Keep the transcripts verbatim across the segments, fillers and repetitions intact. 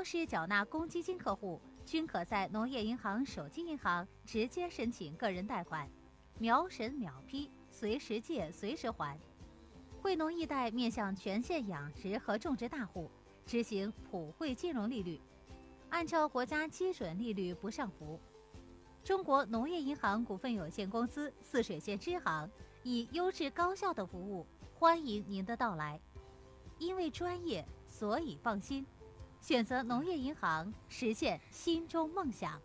时缴纳公积金客户均可在农业银行手机银行直接申请个人贷款，秒审秒批，随时借随时还。惠农易贷面向全县养殖和种植大户，执行普惠金融利率，按照国家基准利率不上浮。中国农业银行股份有限公司泗水县支行以优质高效的服务欢迎您的到来，因为专业，所以放心。选择农业银行，实现心中梦想。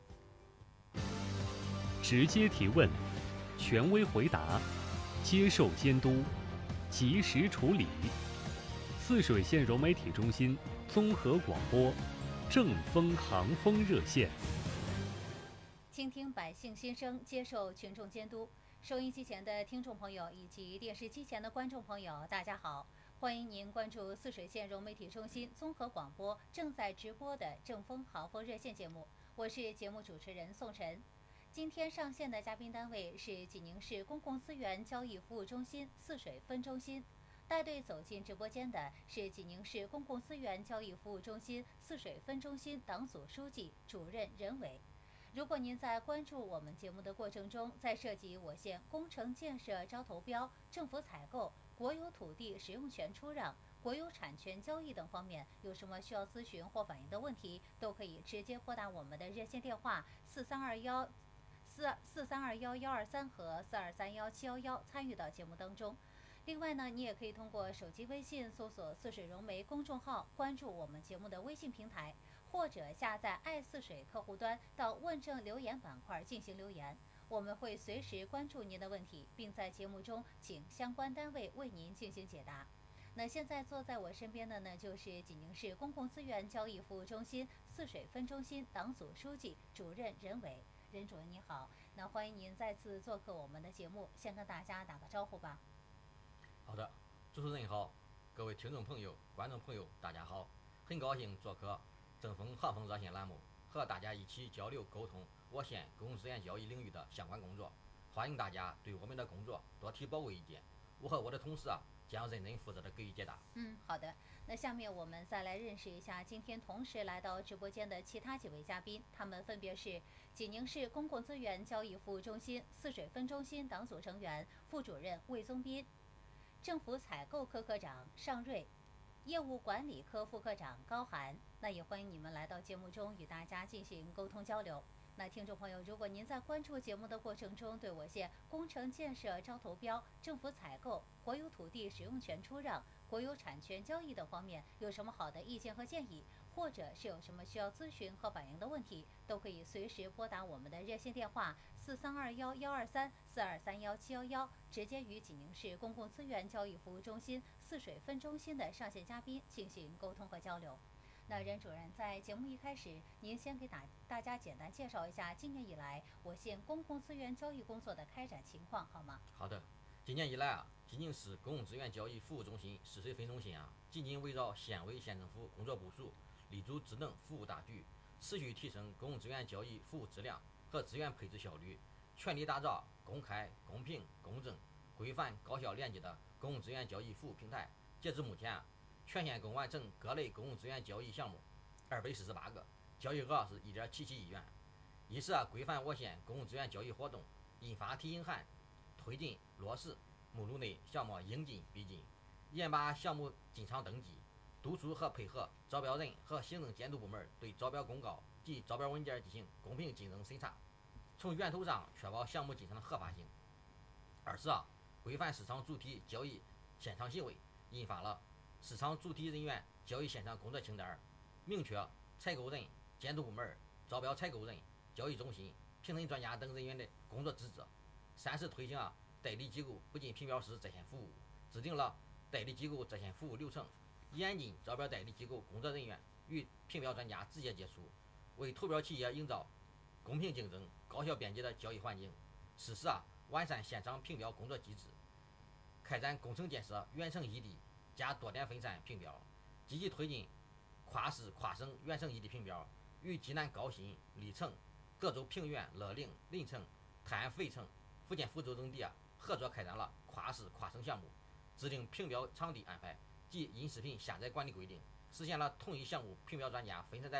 直接提问，权威回答，接受监督，及时处理。泗水县融媒体中心综合广播，正风航风热线。 倾听百姓心声，接受群众监督。收音机前的听众朋友以及电视机前的观众朋友，大家好，欢迎您关注泗水县融媒体中心综合广播正在直播的正风航风热线节目，我是节目主持人宋晨。今天上线的嘉宾单位是济宁市公共资源交易服务中心泗水分中心，带队走进直播间的是济宁市公共资源交易服务中心泗水分中心党组书记、主任任伟。如果您在关注我们节目的过程中，在涉及我县工程建设招投标、政府采购、国有土地使用权出让、国有产权交易等方面有什么需要咨询或反映的问题，都可以直接拨打我们的热线电话四三二幺四四三二幺幺二三和四二三幺七幺幺参与到节目当中。另外呢，你也可以通过手机微信搜索泗水融媒公众号，关注我们节目的微信平台，或者下载爱泗水客户端到问政留言板块进行留言，我们会随时关注您的问题，并在节目中请相关单位为您进行解答。那现在坐在我身边的呢，就是济宁市公共资源交易服务中心泗水分中心党组书记、主任任伟。任主任你好，那欢迎您再次做客我们的节目，先跟大家打个招呼吧。 好的，主持人好，各位听众朋友、观众朋友，大家好，很高兴做客正风航风热线栏目，和大家一起交流沟通我县公共资源交易领域的相关工作。欢迎大家对我们的工作多提宝贵意见，我和我的同事啊，将认真负责的给予解答。 嗯，好的。那下面我们再来认识一下今天同时来到直播间的其他几位嘉宾，他们分别是济宁市公共资源交易服务中心泗水分中心党组成员、副主任魏宗斌，政府采购科科长尚瑞，业务管理科副科长高涵。那也欢迎你们来到节目中与大家进行沟通交流。那听众朋友，如果您在关注节目的过程中，对我县工程建设招投标、政府采购、国有土地使用权出让、国有产权交易等方面有什么好的意见和建议，或者是有什么需要咨询和反映的问题，都可以随时拨打我们的热线电话四三二幺幺二三四二三幺七幺幺，直接与济宁市公共资源交易服务中心泗水分中心的上线嘉宾进行沟通和交流。那任主任，在节目一开始，您先给大大家简单介绍一下今年以来我县公共资源交易工作的开展情况，好吗？ 好的，今年以来啊，济宁市公共资源交易服务中心泗水分中心啊，紧紧围绕县委县政府工作部署，立足智能服务大局，持续提升公共资源交易服务质量和资源配置效率，全力打造公开、公平、公正、规范、高效廉洁的公共资源交易服务平台。截至目前啊，全县共完成各类公共资源交易项目二百四十八个，交易额是一点七七亿元。一是啊，规范我县公共资源交易活动，印发提醒函，推进落实目录内项目应进必进，严把项目进场登记，督促和配合招标人和行政监督部门对招标公告及招标文件进行公平竞争审查，从源头上确保项目进程的合法性。二是啊，规范市场主体交易现场行为，印发了市场主体人员交易现场工作清单，明确采购人、监督部门、招标采购人、交易中心、评审专家等人员的工作职责。三是推行啊代理机构不进评标师在线服务，制定了代理机构在线服务流程，严禁招标代理机构工作人员与评标专家直接接触，为投标企业营造公平竞争、高效便捷的交易环境。四是啊完善现场评标工作机制，开展工程建设远程异地加多点分散评标，积极推进跨市跨省远程异地评标，与济南高新、历城、德州平原、乐陵、临城、泰安肥城、福建福州等地啊合作开展了跨市跨省项目，制定评标场地安排及音视频下载管理规定，实现了同一项目评标专家分散在